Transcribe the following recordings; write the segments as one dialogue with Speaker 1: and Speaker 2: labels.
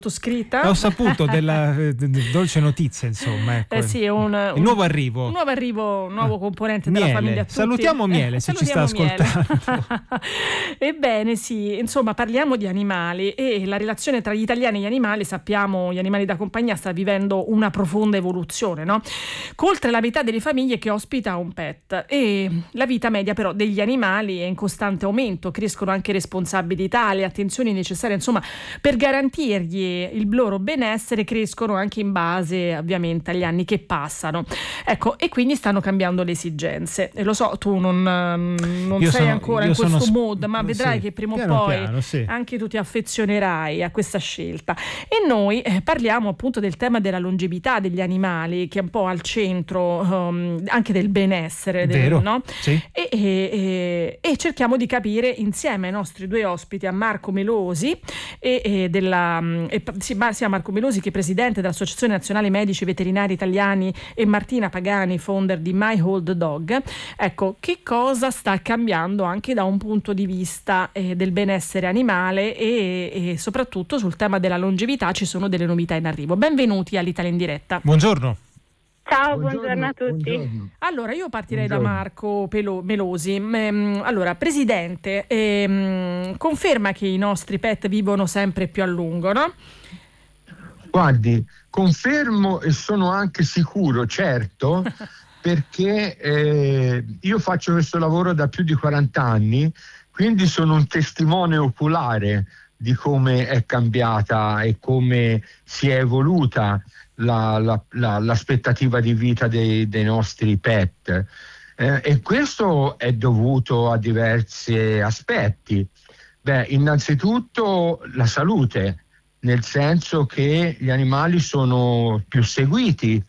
Speaker 1: Scritta.
Speaker 2: Ho saputo della dolce notizia, insomma, ecco.
Speaker 1: Sì,
Speaker 2: il nuovo arrivo,
Speaker 1: un nuovo componente
Speaker 2: Miele.
Speaker 1: della famiglia.
Speaker 2: Salutiamo Miele, se ci sta ascoltando.
Speaker 1: Ebbene sì, insomma, parliamo di animali e la relazione tra gli italiani e gli animali, sappiamo, gli animali da compagnia sta vivendo una profonda evoluzione, no? Con oltre la metà delle famiglie che ospita un pet, e la vita media però degli animali è in costante aumento, crescono anche responsabilità, le attenzioni necessarie, insomma, per garantirgli il loro benessere crescono anche in base ovviamente agli anni che passano, ecco, e quindi stanno cambiando le esigenze. E lo so, tu non sei ancora in questo mood, ma vedrai che prima o poi anche tu ti affezionerai a questa scelta. E noi parliamo appunto del tema della longevità degli animali, che è un po' al centro anche del benessere, no?
Speaker 2: Sì.
Speaker 1: E cerchiamo di capire insieme ai nostri due ospiti, a Marco Melosi sia Marco Melosi, che è presidente dell'Associazione Nazionale Medici Veterinari Italiani, e Martina Pagani, founder di My Old Dog. Ecco, che cosa sta cambiando anche da un punto di vista del benessere animale e soprattutto sul tema della longevità ci sono delle novità in arrivo. Benvenuti all'Italia in diretta.
Speaker 2: Buongiorno.
Speaker 3: Ciao, buongiorno a tutti.
Speaker 2: Buongiorno.
Speaker 1: Allora, io partirei da Marco Melosi. Allora, presidente, conferma che i nostri pet vivono sempre più a lungo, no?
Speaker 4: Guardi, confermo e sono anche sicuro, certo, perché io faccio questo lavoro da più di 40 anni, quindi sono un testimone oculare di come è cambiata e come si è evoluta l'aspettativa di vita dei nostri pet. E questo è dovuto a diversi aspetti. Innanzitutto la salute, nel senso che gli animali sono più seguiti,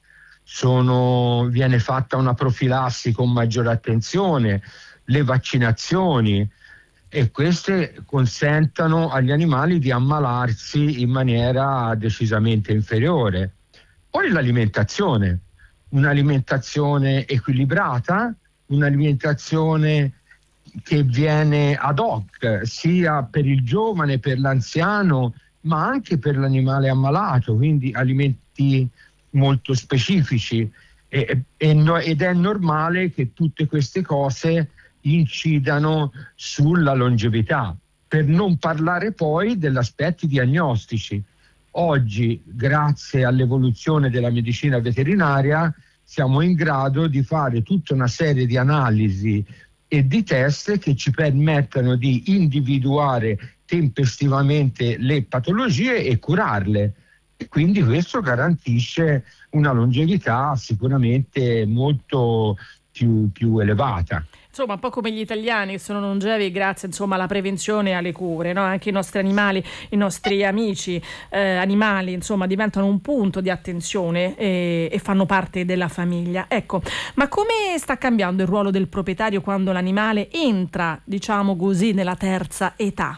Speaker 4: viene fatta una profilassi con maggiore attenzione, le vaccinazioni, e queste consentono agli animali di ammalarsi in maniera decisamente inferiore. Poi l'alimentazione, un'alimentazione equilibrata, un'alimentazione che viene ad hoc sia per il giovane, per l'anziano, ma anche per l'animale ammalato, quindi alimenti molto specifici, ed è normale che tutte queste cose incidano sulla longevità, per non parlare poi degli aspetti diagnostici. Oggi, grazie all'evoluzione della medicina veterinaria, siamo in grado di fare tutta una serie di analisi e di test che ci permettono di individuare tempestivamente le patologie e curarle. E quindi questo garantisce una longevità sicuramente molto più elevata.
Speaker 1: Insomma, un po' come gli italiani che sono longevi grazie, insomma, alla prevenzione e alle cure, no? Anche i nostri animali, i nostri amici animali, insomma, diventano un punto di attenzione e fanno parte della famiglia. Ecco, ma come sta cambiando il ruolo del proprietario quando l'animale entra, diciamo così, nella terza età?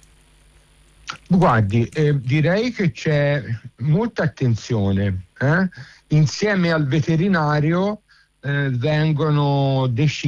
Speaker 4: Guardi, direi che c'è molta attenzione. Insieme al veterinario vengono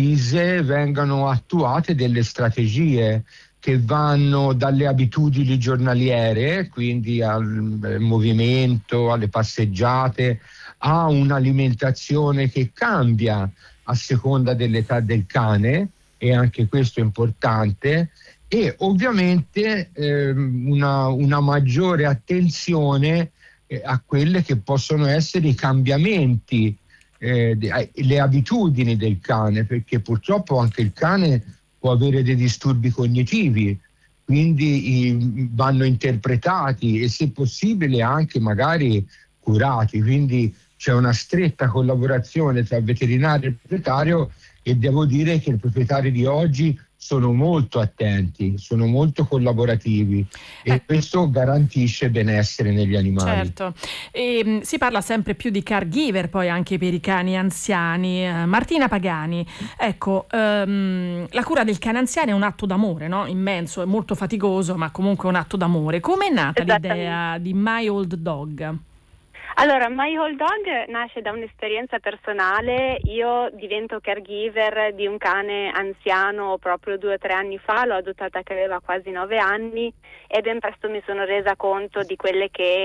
Speaker 4: attuate delle strategie che vanno dalle abitudini giornaliere, quindi al movimento, alle passeggiate, a un'alimentazione che cambia a seconda dell'età del cane, e anche questo è importante, e ovviamente una maggiore attenzione a quelle che possono essere i cambiamenti, le abitudini del cane, perché purtroppo anche il cane può avere dei disturbi cognitivi, quindi vanno interpretati e, se possibile, anche magari curati. Quindi c'è una stretta collaborazione tra il veterinario e il proprietario, e devo dire che i proprietari di oggi sono molto attenti, sono molto collaborativi, e questo garantisce benessere negli animali.
Speaker 1: Certo, e si parla sempre più di caregiver poi anche per i cani anziani. Martina Pagani, ecco, la cura del cane anziano è un atto d'amore, no? Immenso, è molto faticoso, ma comunque un atto d'amore. Come è nata l'idea di My Old Dog?
Speaker 3: Allora, My Whole Dog nasce da un'esperienza personale. Io divento caregiver di un cane anziano proprio 2 o 3 anni fa, l'ho adottata che aveva quasi 9 anni e ben presto mi sono resa conto di quelle che